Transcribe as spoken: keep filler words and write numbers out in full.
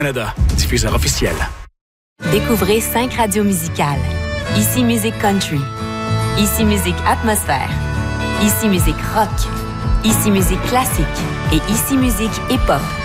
Canada, diffuseur officiel. Découvrez cinq radios musicales. Ici Musique Country. Ici Musique Atmosphère. Ici Musique Rock. Ici Musique Classique. Et Ici Musique Hip-Hop.